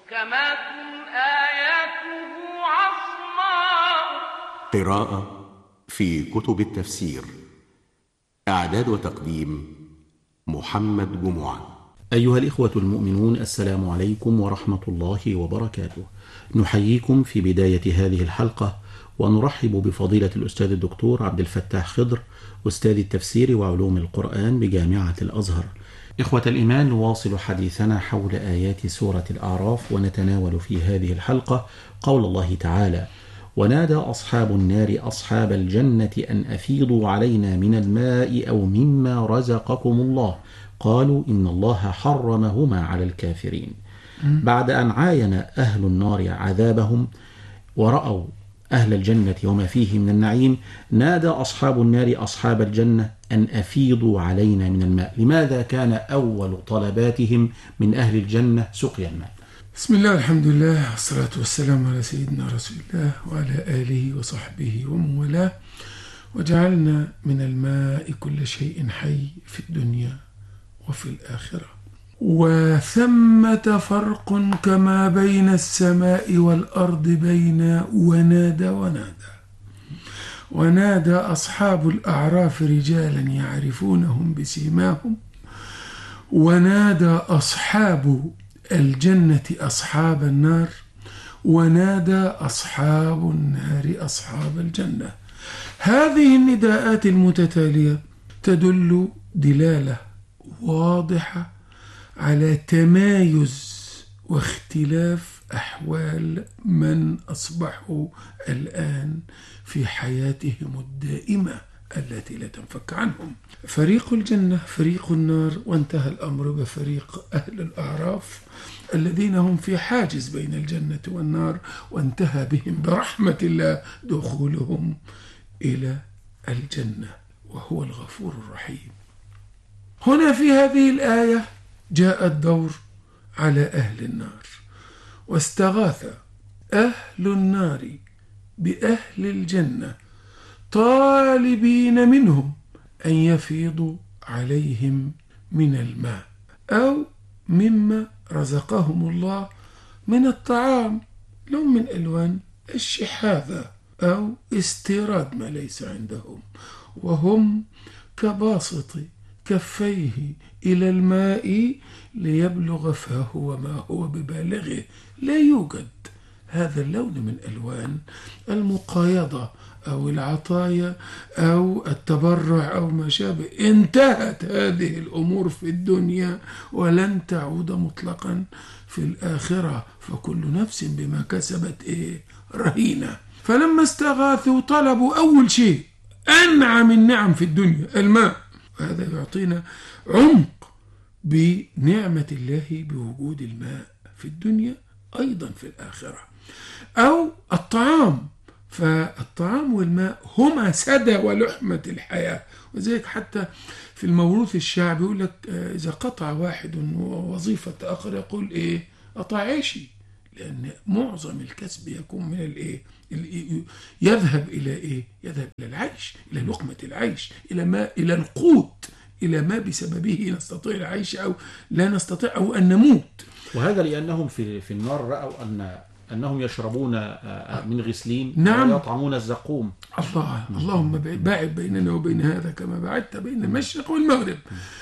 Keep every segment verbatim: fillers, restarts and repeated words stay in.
محكمات آياته عصماء. قراءة في كتب التفسير. إعداد وتقديم محمد جمعة. أيها الإخوة المؤمنون، السلام عليكم ورحمة الله وبركاته. نحييكم في بداية هذه الحلقة ونرحب بفضيلة الأستاذ الدكتور عبد الفتاح خضر، أستاذ التفسير وعلوم القرآن بجامعة الأزهر. إخوة الإيمان، نواصل حديثنا حول آيات سورة الأعراف، ونتناول في هذه الحلقة قول الله تعالى: ونادى أصحاب النار أصحاب الجنة أن أفيضوا علينا من الماء أو مما رزقكم الله قالوا إن الله حرمهما على الكافرين. بعد أن عاين أهل النار عذابهم ورأوا أهل الجنة وما فيه من النعيم، نادى أصحاب النار أصحاب الجنة أن أفيضوا علينا من الماء. لماذا كان أول طلباتهم من أهل الجنة سقيا الماء؟ بسم الله، الحمد لله، والصلاة والسلام على سيدنا رسول الله وعلى آله وصحبه ومن والاه. وجعلنا من الماء كل شيء حي في الدنيا وفي الآخرة. وثمة فرق كما بين السماء والأرض بين ونادى ونادى ونادى أصحاب الأعراف رجالا يعرفونهم بسيماهم، ونادى أصحاب الجنة أصحاب النار، ونادى أصحاب النار أصحاب الجنة. هذه النداءات المتتالية تدل دلالة واضحة على تمايز واختلاف أحوال من أصبحوا الآن في حياتهم الدائمة التي لا تنفك عنهم. فريق الجنة فريق النار، وانتهى الأمر بفريق أهل الأعراف الذين هم في حاجز بين الجنة والنار، وانتهى بهم برحمة الله دخولهم إلى الجنة وهو الغفور الرحيم. هنا في هذه الآية جاء الدور على أهل النار، واستغاث أهل النار بأهل الجنة طالبين منهم أن يفيضوا عليهم من الماء أو مما رزقهم الله من الطعام، لون من ألوان الشحاذة أو استيراد ما ليس عندهم، وهم كباسط كفيه إلى الماء ليبلغ فاه وما هو ببالغه. لا يوجد هذا اللون من ألوان المقايضة أو العطايا أو التبرع أو ما شابه. انتهت هذه الأمور في الدنيا ولن تعود مطلقا في الآخرة، فكل نفس بما كسبت إيه رهينة. فلما استغاثوا طلبوا أول شيء أنعم النعم في الدنيا، الماء، وهذا يعطينا عمق بنعمة الله بوجود الماء في الدنيا أيضا في الآخرة. أو الطعام، فالطعام والماء هما سدى ولحمة الحياة. وذلك حتى في الموروث الشعبي يقول لك إذا قطع واحد وظيفة آخر يقول إيه قطع عيشي، لأن معظم الكسب يكون من الإيه، يذهب إلى إيه، يذهب إلى العيش، إلى لقمة العيش، إلى ما، إلى القوت، إلى ما بسببه نستطيع العيش أو لا نستطيع أو أن نموت. وهذا لأنهم في في النار رأوا أن أنهم يشربون من غسلين، نعم، ويطعمون الزقوم. الله اللهم باعد بيننا وبين هذا كما بعدت بين المشرق والمغرب.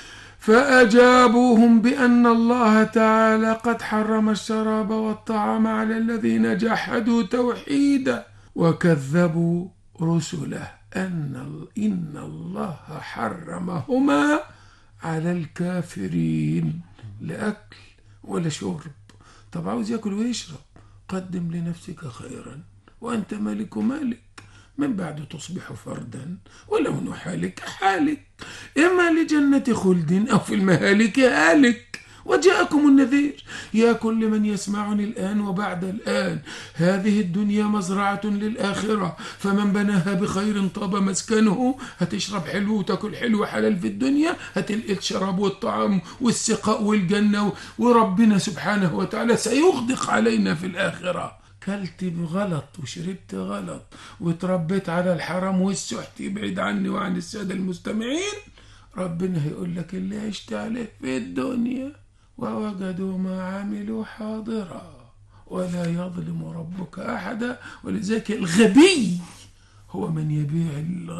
فأجابوهم بأن الله تعالى قد حرم الشراب والطعام على الذين جحدوا توحيده وكذبوا رسله، أن إن الله حرمهما على الكافرين لأكل ولا شرب. طب عاوز يأكل ويشرب، قدم لنفسك خيرا وأنت مالك مالك، من بعد تصبح فردا ولو نحالك حالك، إما لجنة خلد أو في المهالك هالك. وجاءكم النذير يا كل من يسمعني الآن وبعد الآن، هذه الدنيا مزرعة للآخرة، فمن بناها بخير طاب مسكنه. هتشرب حلو وتاكل حلو حلال في الدنيا، هتلقى الشراب والطعام والسقاء والجنة، وربنا سبحانه وتعالى سيغدق علينا في الآخرة. كلت بغلط وشربت غلط وتربيت على الحرام والسحت، يبعد عني وعن السادة المستمعين، ربنا هيقول لك اللي عشت عليه في الدنيا ووجدوا ما عملوا حاضرا ولا يظلم ربك أحدا. ولذلك الغبي هو من يبيع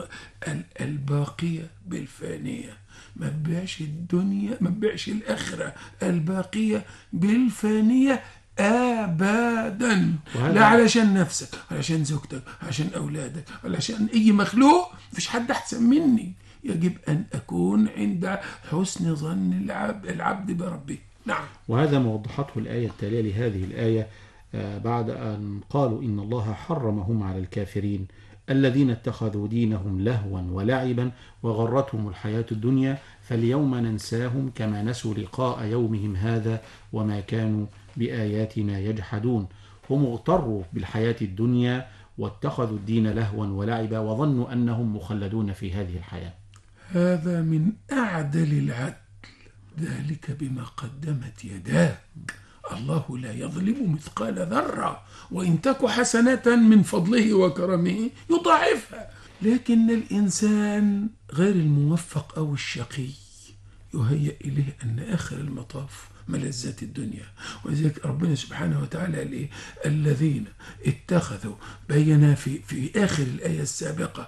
الباقية بالفانية، ما تبيعش الدنيا، ما تبيعش الآخرة الباقية بالفانية أبدا. لا علشان نفسك، علشان زوجتك، علشان أولادك، علشان أي مخلوق. مفيش حد أحسن مني. يجب أن أكون عند حسن ظن العبد, العبد بربه. نعم. وهذا ما وضحته الآية التالية لهذه الآية بعد أن قالوا إن الله حرمهم على الكافرين الذين اتخذوا دينهم لهوا ولعبا وغرتهم الحياة الدنيا فاليوم ننساهم كما نسوا لقاء يومهم هذا وما كانوا بآياتنا يجحدون. هم اغتروا بالحياة الدنيا واتخذوا الدين لهوا ولعبا وظنوا أنهم مخلدون في هذه الحياة. هذا من أعدل العدل، ذلك بما قدمت يداك. الله لا يظلم مثقال ذرة، وإن تك حسنة من فضله وكرمه يضاعفها. لكن الإنسان غير الموفق أو الشقي يهيأ إليه أن آخر المطاف ملذات الدنيا. ولذلك ربنا سبحانه وتعالى قال إيه؟ الذين اتخذوا، بينا في في آخر الآية السابقة،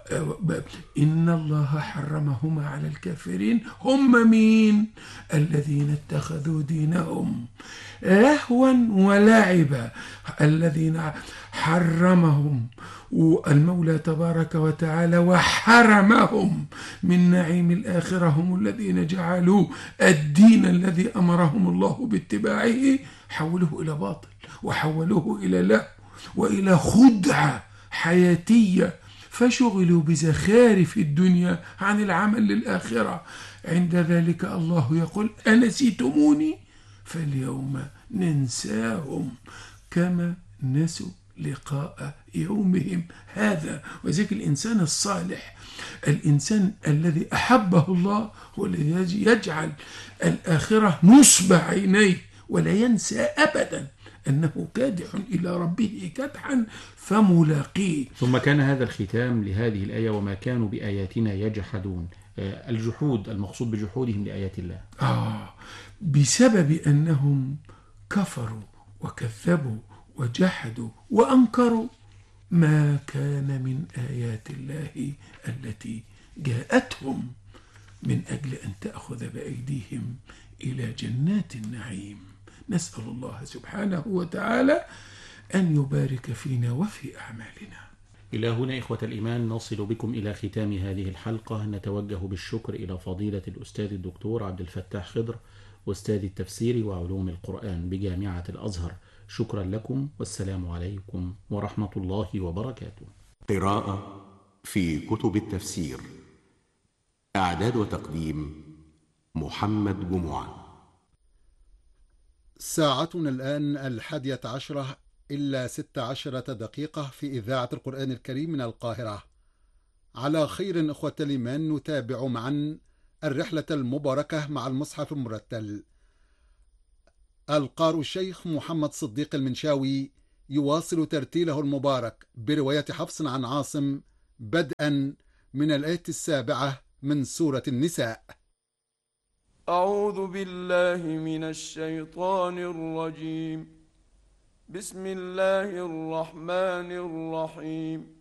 إن الله حرمهما على الكافرين. هم مين؟ الذين اتخذوا دينهم لهوا ولعبا، الذين حرمهم المولى تبارك وتعالى وحرمهم من نعيم الآخرة. هم الذين جعلوا الدين الذي أمرهم الله باتباعه حولوه إلى باطل، وحولوه إلى لهو وإلى خدعة حياتية، فشغلوا بزخارف الدنيا عن العمل للآخرة. عند ذلك الله يقول أنسيتموني فاليوم ننساهم كما نسوا لقاء يومهم هذا. وذلك الإنسان الصالح، الإنسان الذي أحبه الله، هو الذي يجعل الآخرة نصب عينيه ولا ينسى أبدا أنه كادح إلى ربه كدحا فملاقيه. ثم كان هذا الختام لهذه الآية وما كانوا بآياتنا يجحدون. الجحود المقصود بجحودهم لآيات الله آه بسبب أنهم كفروا وكذبوا وجحدوا وأنكروا ما كان من آيات الله التي جاءتهم من أجل أن تأخذ بأيديهم إلى جنات النعيم. نسأل الله سبحانه وتعالى أن يبارك فينا وفي أعمالنا. إلى هنا إخوة الإيمان نصل بكم إلى ختام هذه الحلقة. نتوجه بالشكر إلى فضيلة الأستاذ الدكتور عبد الفتاح خضر، أستاذ التفسير وعلوم القرآن بجامعة الأزهر. شكرا لكم، والسلام عليكم ورحمة الله وبركاته. قراءة في كتب التفسير. إعداد وتقديم محمد جمعة. ساعتنا الآن الحادية عشرة إلا ست عشرة دقيقة في إذاعة القرآن الكريم من القاهرة. على خير إخوة الإيمان، نتابع معا الرحلة المباركة مع المصحف المرتل. القارئ الشيخ محمد صديق المنشاوي يواصل ترتيله المبارك برواية حفص عن عاصم بدءا من الآية السابعة من سورة النساء. أعوذ بالله من الشيطان الرجيم. بسم الله الرحمن الرحيم.